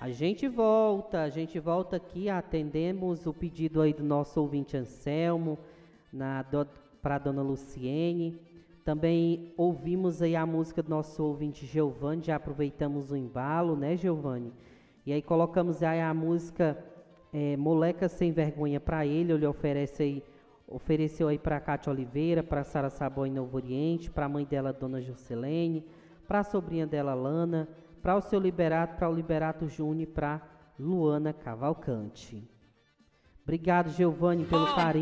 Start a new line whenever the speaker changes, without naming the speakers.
A gente volta aqui, atendemos o pedido aí do nosso ouvinte Anselmo, para dona Luciene. Também ouvimos aí a música do nosso ouvinte Giovanni, já aproveitamos o embalo, né, Giovanni? E aí colocamos aí a música Moleca Sem Vergonha para ele ofereceu aí para Cátia Oliveira, para Sara Sabó em Novo Oriente, para a mãe dela, dona Juscelene, para a sobrinha dela, Lana, para o seu Liberato, para o Liberato Júnior e para Luana Cavalcante. Obrigado, Giovanni, pelo carinho.